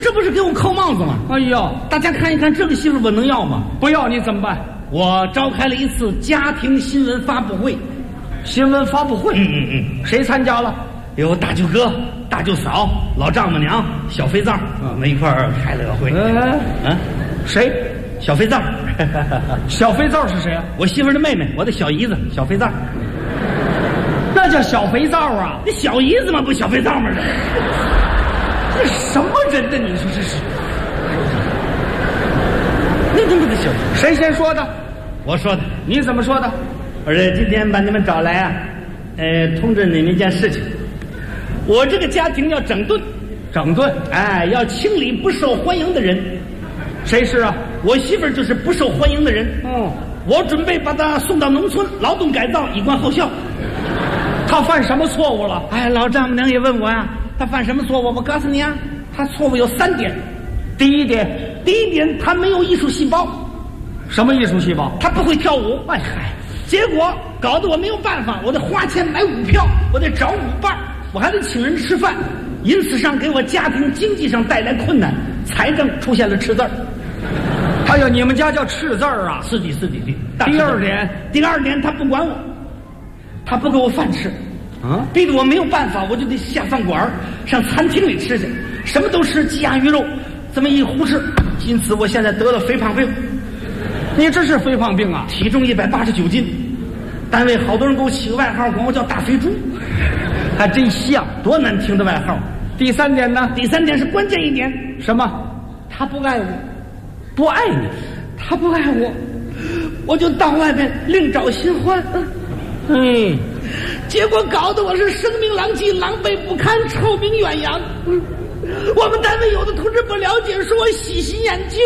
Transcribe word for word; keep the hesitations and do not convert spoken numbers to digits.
这不是给我扣帽子吗？ 哎呦， 大家看一看，这个媳妇我能要吗？ 不要你怎么办？ 我召开了一次家庭新闻发布会。 新闻发布会， 嗯嗯嗯， 谁参加了？ 有大舅哥、大舅嫂、老丈母娘、小肥皂，我们一块儿开了个会。 嗯嗯， 谁？ 小肥皂。 小肥皂是谁啊？ 我媳妇儿的妹妹，我的小姨子，小肥皂。 那叫小肥皂啊？ 那小姨子嘛，不小肥皂吗？这这什么人呢？你说这是？ 那怎么的小？ 谁先说的？ 我说的。 你怎么说的？ 我说今天把你们找来啊，呃，通知你们一件事情，我这个家庭要整顿， 整顿， 哎，要清理不受欢迎的人。 谁是啊？ 我媳妇儿就是不受欢迎的人。 哦， 我准备把她送到农村劳动改造，以观后效。 她犯什么错误了？ 哎，老丈母娘也问我呀，她犯什么错误？我告诉你啊，她错误有三点。 第一点， 第一点，她没有艺术细胞。 什么艺术细胞？ 她不会跳舞。哎嗨。结果搞得我没有办法，我得花钱买舞票，我得找舞伴，我还得请人吃饭，因此上给我家庭经济上带来困难，财政出现了赤字儿。 哎呦，你们家叫赤字儿啊？ 是的，是的，的。 第二点， 第二点，他不管我，他不给我饭吃， 啊， 逼得我没有办法，我就得下饭馆上餐厅里吃去，什么都吃鸡鸭鱼肉，这么一胡吃，因此我现在得了肥胖病。 你这是肥胖病啊？ 体重一百八十九斤，单位好多人给我起个外号，管我叫大肥猪， 还真像， 多难听的外号。 第三点呢？ 第三点是关键一点， 什么？ 他不爱我， 不爱你， 他不爱我，我就到外面另找新欢。 嗯， 结果搞得我是声名狼藉，狼狈不堪，臭名远扬。我们单位有的同志不了解，说我喜新厌旧。